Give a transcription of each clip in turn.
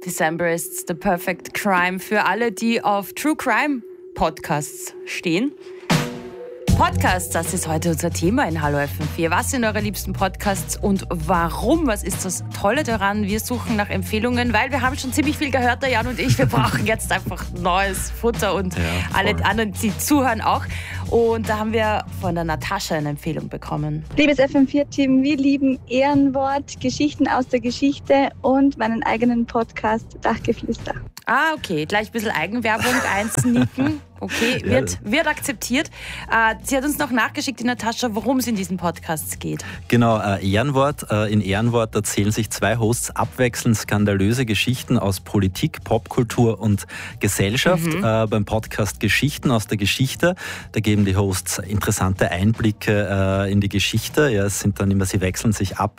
December is the perfect crime für alle, die auf True Crime Podcasts stehen. Podcasts, das ist heute unser Thema in Hallo FM4. Was sind eure liebsten Podcasts und warum? Was ist das Tolle daran? Wir suchen nach Empfehlungen, weil wir haben schon ziemlich viel gehört, der Jan und ich. Wir brauchen jetzt einfach neues Futter und alle anderen, die zuhören, auch. Und da haben wir von der Natascha eine Empfehlung bekommen. Liebes FM4-Team, wir lieben Ehrenwort, Geschichten aus der Geschichte und meinen eigenen Podcast Dachgeflüster. Ah, okay. Gleich ein bisschen Eigenwerbung einsneaken. Okay, wird akzeptiert. Sie hat uns noch nachgeschickt, die Natascha, worum es in diesen Podcasts geht. Genau, Ehrenwort. In Ehrenwort erzählen sich zwei Hosts abwechselnd skandalöse Geschichten aus Politik, Popkultur und Gesellschaft. Beim Podcast Geschichten aus der Geschichte, da geben die Hosts interessante Einblicke in die Geschichte. Ja, es sind dann immer, sie wechseln sich ab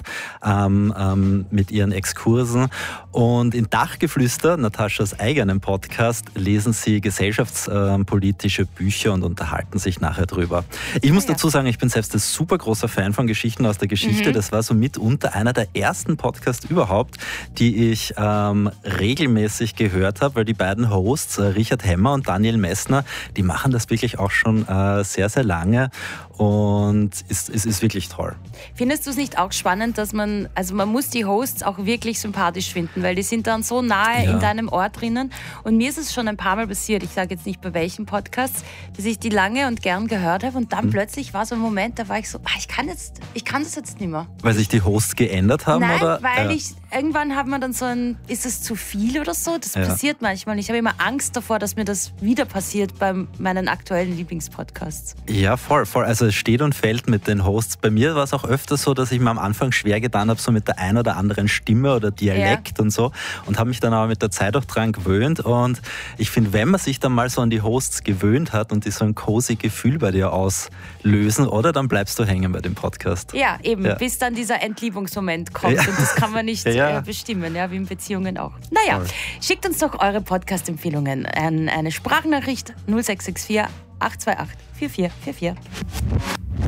mit ihren Exkursen. Und in Dachgeflüster, Nataschas eigenen Podcast, lesen sie gesellschaftspolitische Bücher und unterhalten sich nachher drüber. Ich muss dazu sagen, ich bin selbst ein super großer Fan von Geschichten aus der Geschichte. Das war so mitunter einer der ersten Podcasts überhaupt, die ich regelmäßig gehört habe, weil die beiden Hosts, Richard Hemmer und Daniel Messner, die machen das wirklich auch schon sehr, sehr lange und es ist wirklich toll. Findest du es nicht auch spannend, dass man muss die Hosts auch wirklich sympathisch finden, weil die sind dann so nahe in deinem Ohr drinnen und mir ist es schon ein paar Mal passiert, ich sage jetzt nicht bei welchen Podcasts, dass ich die lange und gern gehört habe und dann plötzlich war so ein Moment, da war ich so, ich kann das jetzt nicht mehr. Weil sich die Hosts geändert haben? Nein, oder? Weil irgendwann hat man dann so ist es zu viel oder so? Das passiert manchmal. Ich habe immer Angst davor, dass mir das wieder passiert bei meinen aktuellen Lieblingspodcasts. Ja, voll. Also es steht und fällt mit den Hosts. Bei mir war es auch öfter so, dass ich mir am Anfang schwer getan habe, so mit der ein oder anderen Stimme oder Dialekt und so und habe mich dann aber mit der Zeit auch dran gewöhnt und ich finde, wenn man sich dann mal so an die Hosts gewöhnt hat und die so ein cozy Gefühl bei dir auslösen, oder dann bleibst du hängen bei dem Podcast. Ja, eben, bis dann dieser Entliebungsmoment kommt und das kann man nicht bestimmen, wie in Beziehungen auch. Naja, schickt uns doch eure Podcast-Empfehlungen an eine Sprachnachricht 0664 828 4444.